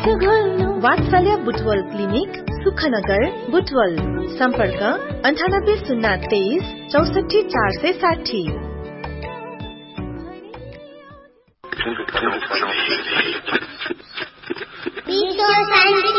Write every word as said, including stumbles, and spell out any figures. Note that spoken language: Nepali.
वात्सल्य बुटवल क्लिनिक सुखनगर बुटवल। सम्पर्क अन्ठानब्बे शून्य तेइस चौसठी चार सय साठी। विश्व शान्ति